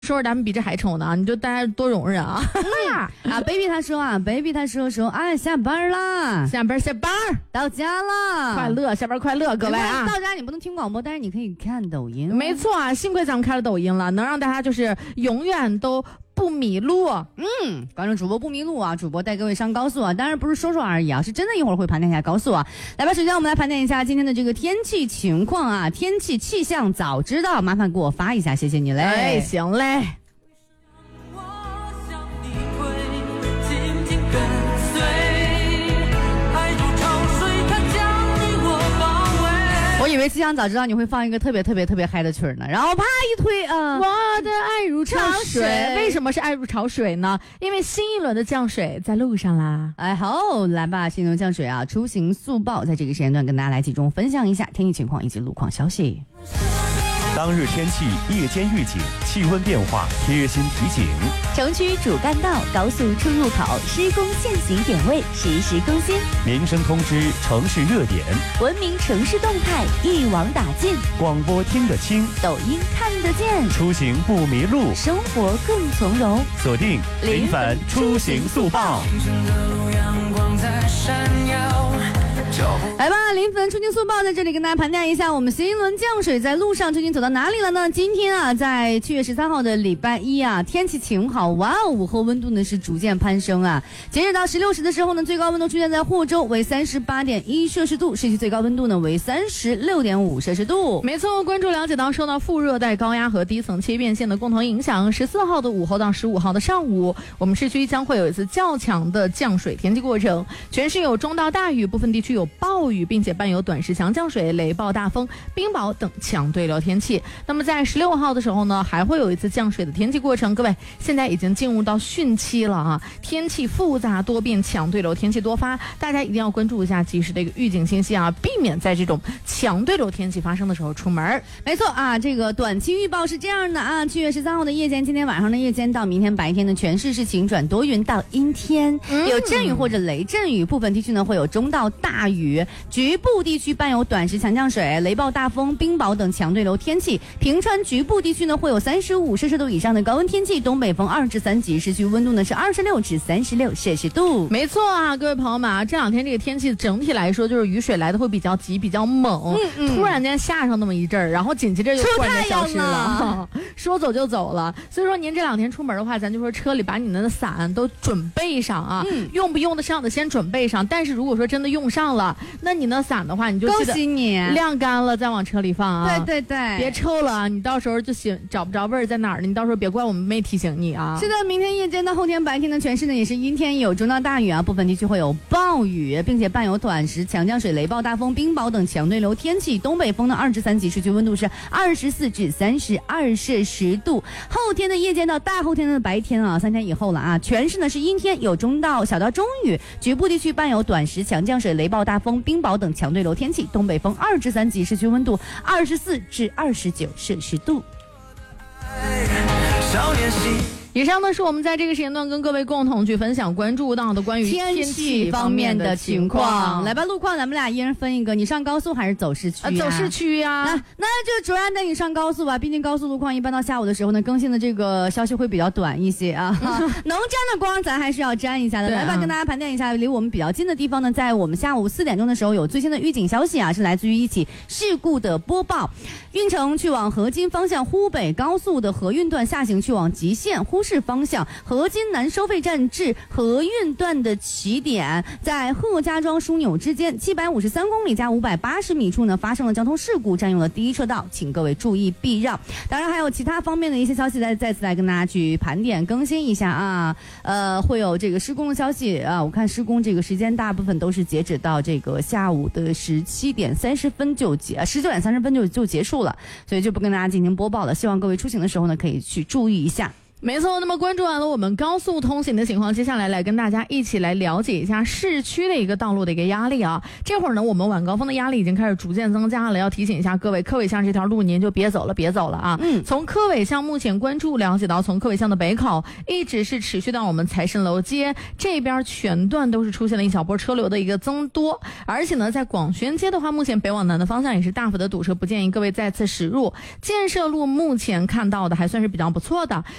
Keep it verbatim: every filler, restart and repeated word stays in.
说说咱们比这还丑呢，你就大家多容忍啊！ 啊 ，baby 他说啊 ，baby 他说说，哎，下班啦， 下班下班到家了， 快乐，下班快乐，各位啊！ 到家你不能听广播，但是你可以看抖音。 没错啊，幸亏咱们开了抖音了，能让大家就是永远都不迷路。 嗯，反正主播不迷路啊，主播带各位上高速啊，当然不是说说而已啊，是真的一会儿会盘点一下高速啊。来吧，首先我们来盘点一下今天的这个天气情况啊，天气气象早知道，麻烦给我发一下，谢谢你嘞。 哎，行嘞。 我以为气象早知道你会放一个特别特别特别嗨的曲儿呢，然后啪一推啊， 我的爱如潮水。为什么是爱如潮水呢？因为新一轮的降水在路上啦。 哎，好，来吧，新一轮降水啊，出行速报，在这个时间段跟大家来集中分享一下天气情况以及路况消息。 当日天气夜间预警，气温变化贴心提醒。 城区主干道、高速出入口施工限行点位实时更新。 民生通知城市热点， 文明城市动态一网打尽。 广播听得清， 抖音看得见。 出行不迷路， 生活更从容。 锁定林凡出行速报。 来吧，临汾出行速报在这里跟大家盘点一下，我们新一轮降水在路上究竟走到哪里了呢？今天啊，在七月十三号的礼拜一啊，天气晴好，哇哦，午后温度呢是逐渐攀升啊。截止到十六时的时候呢，最高温度出现在霍州为三十八点一摄氏度，市区最高温度呢为三十六点五摄氏度。 没错，关注了解到受到副热带高压和低层气变线的共同影响，十四号的午后到十五号的上午，我们市区将会有一次较强的降水天气过程，全市有中到大雨，部分地区有暴雨，并且伴有短时强降水、雷暴大风、冰雹等强对流天气。那么在十六号的时候呢，还会有一次降水的天气过程。各位，现在已经进入到汛期了啊，天气复杂多变，强对流天气多发，大家一定要关注一下及时的一个预警信息啊，避免在这种强对流天气发生的时候出门。 没错啊，这个短期预报是这样的啊，七月十三号的夜间，今天晚上的夜间到明天白天的全市是晴转多云到阴天，嗯、有阵雨或者雷阵雨，部分地区呢会有中到大雨，局部地区伴有短时强降水、雷暴大风、冰雹等强对流天气。平川局部地区呢会有三十五摄氏度以上的高温天气，东北风二至三级，市区温度呢是二十六至三十六摄氏度。 没错啊，各位朋友们啊，这两天这个天气整体来说就是雨水来的会比较急、比较猛，嗯嗯、突然间下上那么一阵儿，然后紧接着又突然间消失了，说走就走了。所以说您这两天出门的话，咱就说车里把你的伞都准备上啊，嗯、用不用得上的先准备上。但是如果说真的用上了，那你那伞的话，你就记得恭喜你晾干了再往车里放啊。 对对对， 别臭了，你到时候就寻找不着味儿在哪儿，你到时候别怪我们没提醒你啊。 是的，明天夜间到后天白天的全市呢也是阴天，有中到大雨啊，部分地区会有暴雨，并且伴有短时强降水、雷暴大风、冰雹等强对流天气。东北风的二至三级，市区温度是二十四至三十二摄氏度。后天的夜间到大后天的白天啊，三天以后了啊，全市呢是阴天，有中到小到中雨，局部地区伴有短时强降水、雷暴大风、冰雹等强对流天气。东北风二至三级，市区温度二十四至二十九摄氏度。 以上呢是我们在这个时间段跟各位共同去分享关注到的关于天气方面的情况。 来吧，路况咱们俩一人分一个，你上高速还是走市区、啊啊、走市区啊。 那那就主要带你上高速吧，毕竟高速路况一般到下午的时候呢，更新的这个消息会比较短一些啊。能沾的光咱还是要沾一下的。来吧，跟大家盘点一下离我们比较近的地方呢，在我们下午四点钟的时候有最新的预警消息啊，是来自于一起事故的播报。运城去往河津方向沪北高速的河运段下行去往吉县呼市方向，河津南收费站至河运段的起点在贺家庄枢纽之间七百五十三公里加五百八十米处呢发生了交通事故，占用了第一车道，请各位注意避让。当然还有其他方面的一些消息再再次来跟大家去盘点更新一下啊。呃，会有这个施工的消息啊，我看施工这个时间大部分都是截止到这个下午的十七点三十分就结，十九点三十分就就结束了，所以就不跟大家进行播报了。希望各位出行的时候呢，可以去注意一下。 没错，那么关注完了我们高速通行的情况，接下来来跟大家一起来了解一下市区的一个道路的一个压力啊。这会儿呢，我们晚高峰的压力已经开始逐渐增加了，要提醒一下各位，科尾巷这条路您就别走了，别走了啊。嗯，从科尾巷目前关注了解到，从科尾巷的北口一直是持续到我们财神楼街这边，全段都是出现了一小波车流的一个增多，而且呢，在广宣街的话，目前北往南的方向也是大幅的堵车，不建议各位再次驶入。建设路目前看到的还算是比较不错的，